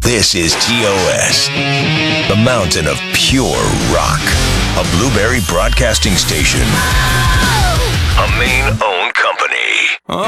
This is TOS, the mountain of pure rock. A Blueberry Broadcasting Station. A Maine-owned company.